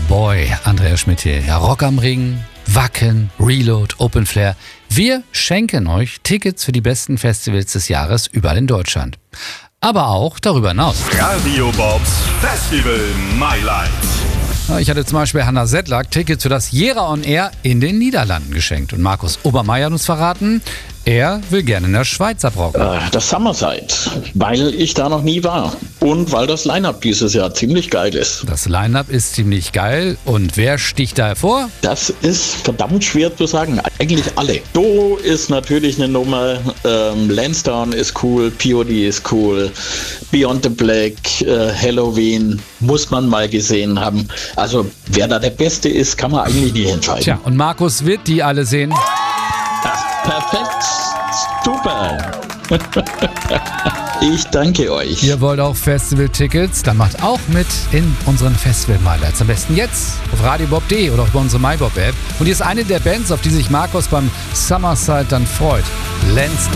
Boy, Andreas Schmidt hier. Ja, Rock am Ring, Wacken, Reload, Open Flair. Wir schenken euch Tickets für die besten Festivals des Jahres überall in Deutschland. Aber auch darüber hinaus. Radio Bobs Festival My Light. Ich hatte zum Beispiel Hanna Sedlak Tickets für das Jera on Air in den Niederlanden geschenkt. Und Markus Obermeier hat uns verraten, er will gerne in der Schweiz abrocken. Das Summerside, weil ich da noch nie war. Und weil das Line-Up dieses Jahr ziemlich geil ist. Das Line-Up ist ziemlich geil. Und wer sticht da hervor? Das ist verdammt schwer zu sagen. Eigentlich alle. Doro ist natürlich eine Nummer. Lansdowne ist cool. POD ist cool. Beyond the Black, Halloween muss man mal gesehen haben. Also wer da der Beste ist, kann man eigentlich nicht entscheiden. Tja, und Markus wird die alle sehen. Perfekt. Super. Ich danke euch. Ihr wollt auch Festival-Tickets? Dann macht auch mit in unseren Festival-Highlights. Am besten jetzt auf radiobob.de oder auf unsere MyBob-App. Und hier ist eine der Bands, auf die sich Markus beim Summerside dann freut. Lansdowne.